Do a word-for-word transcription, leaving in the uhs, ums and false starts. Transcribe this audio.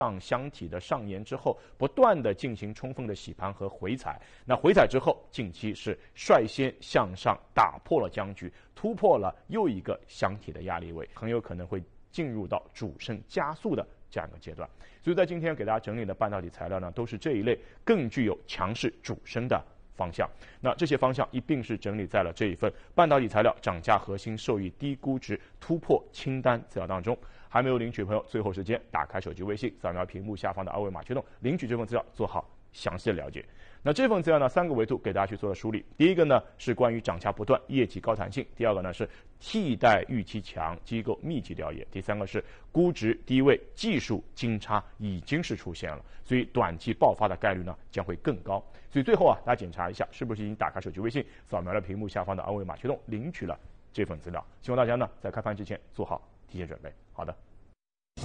上箱体的上沿之后，不断的进行充分的洗盘和回踩。那回踩之后，近期是率先向上打破了僵局，突破了又一个箱体的压力位，很有可能会进入到主升加速的这样一个阶段。所以在今天给大家整理的半导体材料呢，都是这一类更具有强势主升的方向。那这些方向一并是整理在了这一份半导体材料涨价核心受益低估值突破清单资料当中。还没有领取朋友，最后时间打开手机微信，扫描屏幕下方的二维码驱动领取这份资料，做好详细的了解。那这份资料呢，三个维度给大家去做了梳理。第一个呢是关于涨价不断、业绩高弹性；第二个呢是替代预期强、机构密集调研；第三个是估值低位、技术金叉已经是出现了，所以短期爆发的概率呢将会更高。所以最后啊，大家检查一下是不是已经打开手机微信，扫描了屏幕下方的二维码驱动领取了这份资料。希望大家呢在开盘之前做好提前准备。好的。